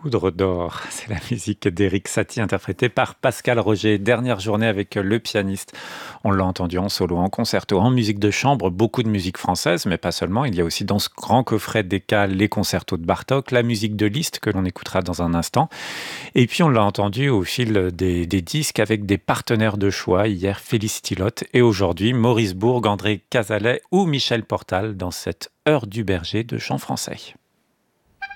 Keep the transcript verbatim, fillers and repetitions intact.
Poudre d'or, c'est la musique d'Éric Satie interprétée par Pascal Roger. Dernière journée avec le pianiste. On l'a entendu en solo, en concerto, en musique de chambre, beaucoup de musique française, mais pas seulement. Il y a aussi dans ce grand coffret d'E K les concertos de Bartók, la musique de Liszt que l'on écoutera dans un instant. Et puis on l'a entendu au fil des, des disques avec des partenaires de choix. Hier, Félix Tilotte et aujourd'hui, Maurice Bourg, André Cazalet ou Michel Portal dans cette heure du berger de chant français.